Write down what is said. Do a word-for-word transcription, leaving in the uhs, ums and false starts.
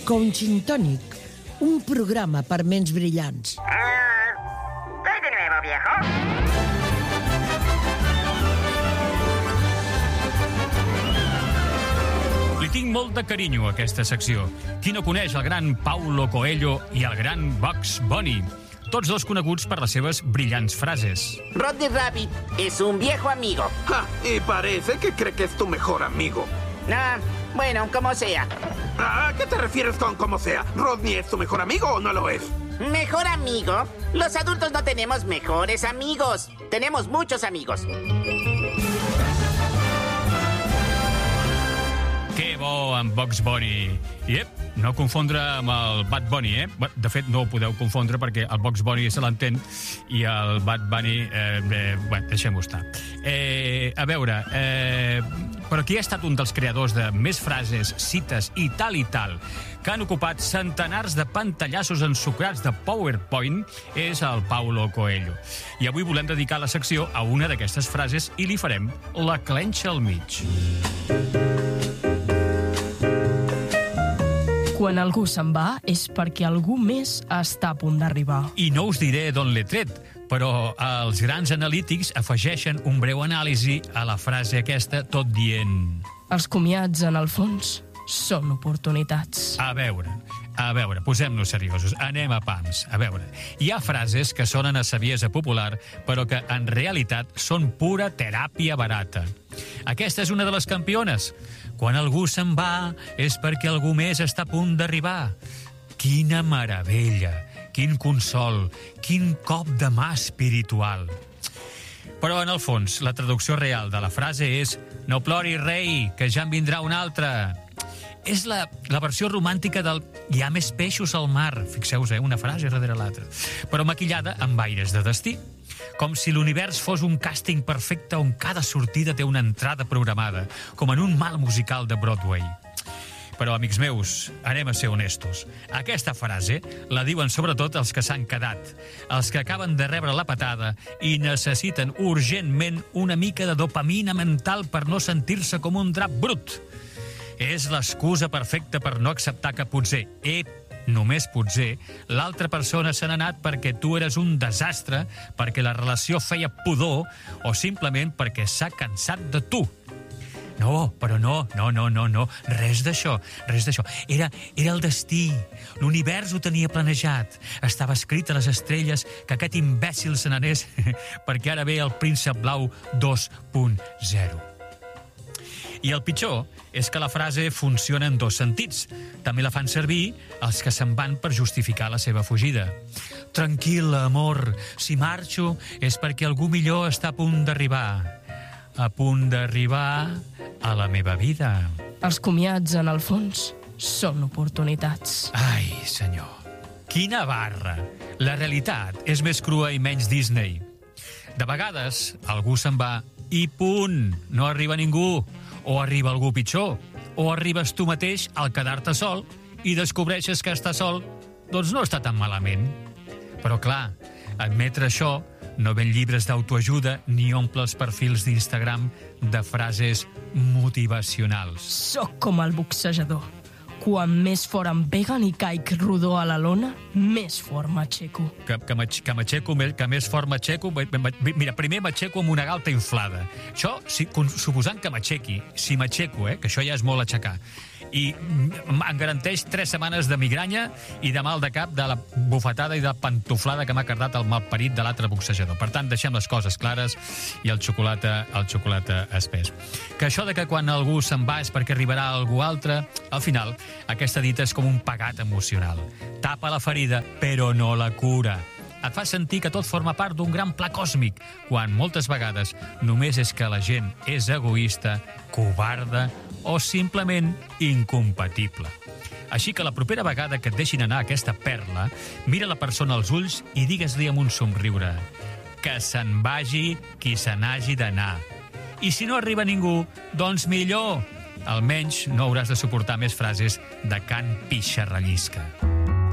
con gin tònic, un programa per ments brillants. Uh, ¿Qué hay de nuevo, viejo? Li tinc molt de carinyo a aquesta secció. Qui no coneix el gran Paulo Coelho i el gran Bugs Bunny? Tots dos coneguts per les seves brillants frases. Rodney Rabbit es un viejo amigo. Ja, y parece que cree que es tu mejor amigo. Ah, bueno, como sea. ¿A qué te refieres con como sea? ¿Rodney es tu mejor amigo o no lo es? ¿Mejor amigo? Los adultos no tenemos mejores amigos. Tenemos muchos amigos. Que bo amb Bugs Bunny. Yep, no confondre amb el Bad Bunny, eh? De fet, no ho podeu confondre perquè el Bugs Bunny se l'entén i el Bad Bunny... Eh, eh, bueno, deixem-ho estar. Eh, a veure, eh, però qui ha estat un dels creadors de més frases, cites i tal i tal que han ocupat centenars de pantallassos ensucrats de PowerPoint és el Paulo Coelho. I avui volem dedicar la secció a una d'aquestes frases i li farem la clenxa al mig. Quan algú se'n va és perquè algú més està a punt d'arribar. I no us diré d'on l'he tret, però els grans analítics afegeixen un breu anàlisi a la frase aquesta, tot dient... Els comiats, en el fons, són oportunitats. A veure, a veure, posem-nos seriosos, anem a pams. A veure, hi ha frases que sonen a saviesa popular, però que en realitat són pura teràpia barata. Aquesta és una de les campiones. Quan algú se'n va és perquè algú més està a punt d'arribar. Quina meravella, quin consol, quin cop de mà espiritual. Però, en el fons, la traducció real de la frase és «No ploris, rei, que ja en vindrà un altre». És la, la versió romàntica del «Hi ha més peixos al mar». Fixeu-vos, eh, una frase darrere l'altra. Però maquillada amb aires de destí. Com si l'univers fos un càsting perfecte on cada sortida té una entrada programada, com en un mal musical de Broadway. Però, amics meus, anem a ser honestos. Aquesta frase la diuen sobretot els que s'han quedat, els que acaben de rebre la patada i necessiten urgentment una mica de dopamina mental per no sentir-se com un drap brut. És l'excusa perfecta per no acceptar que potser, ep, només potser, l'altra persona se n'ha anat perquè tu eres un desastre, perquè la relació feia pudor o simplement perquè s'ha cansat de tu. No, però no, no, no, no, no, res d'això, res d'això. Era, era el destí, l'univers ho tenia planejat. Estava escrit a les estrelles que aquest imbècil se n'anés perquè ara ve el príncep blau dos punt zero. I el pitjor és que la frase funciona en dos sentits. També la fan servir els que se'n van per justificar la seva fugida. Tranquil, amor, si marxo és perquè algú millor està a punt d'arribar. A punt d'arribar a la meva vida. Els comiats, en el fons, són oportunitats. Ai, senyor, quina barra! La realitat és més crua i menys Disney. De vegades, algú se'n va i punt, no arriba ningú. O arriba algú pitjor, o arribes tu mateix al quedar-te sol i descobreixes que estar sol, doncs no està tan malament. Però clar, admetre això no ven llibres d'autoajuda ni omple els perfils d'Instagram de frases motivacionals. Soc com el boxejador. Quan més fort em peguen i caic rodó a la lona, més fort m'aixeco. Que, que, que m'aixeco, que més fort m'aixeco... Mira, primer m'aixeco amb una galta inflada. Això, si, suposant que m'aixequi, si m'aixeco, eh, que això ja és molt aixecar, i em garanteix tres setmanes de migranya i de mal de cap de la bufetada i de pantoflada que m'ha cardat el malparit de l'altre boxejador. Per tant, deixem les coses clares i el xocolata, el xocolata espès. Que això de que quan algú se'n va és perquè arribarà algú altre, al final, aquesta dita és com un pegat emocional. Tapa la ferida, però no la cura. Et fa sentir que tot forma part d'un gran pla còsmic, quan moltes vegades només és que la gent és egoista, covarda o simplement incompatible. Així que la propera vegada que et deixin anar aquesta perla, mira la persona als ulls i digues-li amb un somriure que se'n vagi qui se n'hagi d'anar. I si no arriba ningú, doncs millor. Almenys no hauràs de suportar més frases de Can Pixarrallisca.